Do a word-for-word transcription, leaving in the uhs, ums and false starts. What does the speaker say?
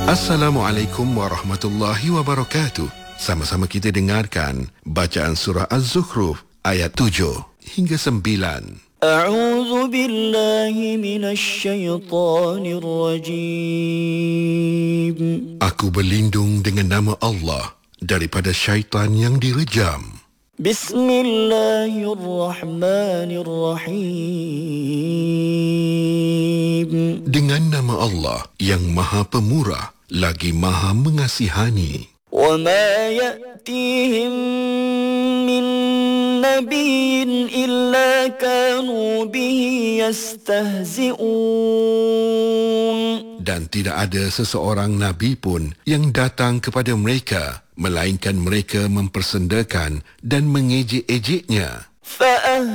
Assalamualaikum warahmatullahi wabarakatuh. Sama-sama kita dengarkan bacaan surah Az-Zukhruf ayat tujuh hingga sembilan. A'udzu billahi minasy syaithanir rajim. Aku berlindung dengan nama Allah daripada syaitan yang direjam. Bismillahirrahmanirrahim. Dengan nama Allah yang Maha Pemurah lagi Maha Mengasihani. Wa ma ya'tihim min nabiyyin illa kanu bihi yastahzi'un. Dan tidak ada seseorang Nabi pun yang datang kepada mereka, melainkan mereka mempersendakan dan mengejek-ejeknya.